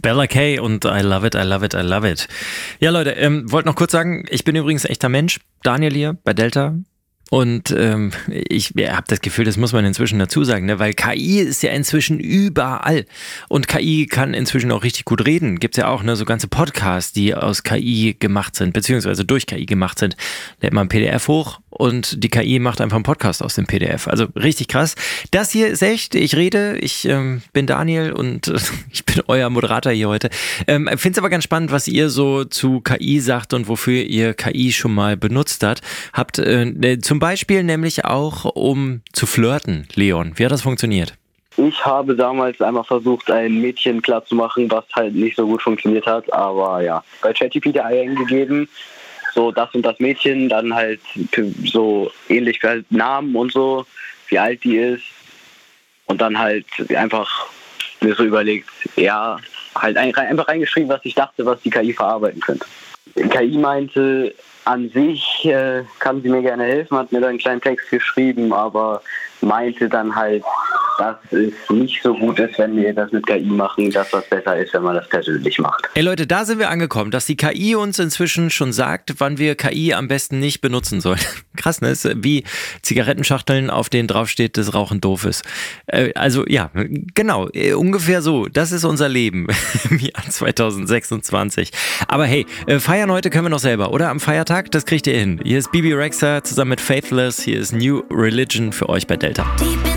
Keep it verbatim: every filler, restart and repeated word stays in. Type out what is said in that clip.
Bella K und I love it, I love it, I love it. Ja, Leute, ähm, wollte noch kurz sagen, ich bin übrigens ein echter Mensch. Daniel hier bei Delta. Und ähm, ich ja, habe das Gefühl, das muss man inzwischen dazu sagen, ne? Weil K I ist ja inzwischen überall. Und K I kann inzwischen auch richtig gut reden. Gibt's ja auch, ne, so ganze Podcasts, die aus K I gemacht sind, beziehungsweise durch K I gemacht sind. Lädt man ein P D F hoch und die K I macht einfach einen Podcast aus dem P D F. Also richtig krass. Das hier ist echt, ich rede, ich ähm, bin Daniel und äh, ich bin euer Moderator hier heute. Ähm, Finde es aber ganz spannend, was ihr so zu K I sagt und wofür ihr K I schon mal benutzt habt. Habt äh, zum Beispiel nämlich auch, um zu flirten, Leon. Wie hat das funktioniert? Ich habe damals einmal versucht, ein Mädchen klarzumachen, was halt nicht so gut funktioniert hat. Aber ja, bei ChatGPT eingegeben, so das und das Mädchen, dann halt so ähnlich für halt Namen und so, wie alt die ist. Und dann halt einfach mir so überlegt, ja, halt einfach reingeschrieben, was ich dachte, was die K I verarbeiten könnte. Die K I meinte, an sich äh, kann sie mir gerne helfen, hat mir dann einen kleinen Text geschrieben, aber meinte dann halt, dass es nicht so gut ist, wenn wir das mit K I machen, dass was besser ist, wenn man das persönlich macht. Ey Leute, da sind wir angekommen, dass die K I uns inzwischen schon sagt, wann wir K I am besten nicht benutzen sollen. Krass, ne? Ist wie Zigarettenschachteln, auf denen draufsteht, dass Rauchen doof ist. Äh, also ja, genau, äh, ungefähr so. Das ist unser Leben im Jahr zwanzig sechsundzwanzig. Aber hey, äh, feiern heute können wir noch selber, oder? Am Feiertag, das kriegt ihr hin. Hier ist Bibi Rexha zusammen mit Faithless, hier ist New Religion für euch bei Delta.